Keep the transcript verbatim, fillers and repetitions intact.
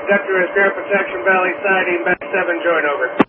Sector is Bear Protection Valley Siding, back seven, join over.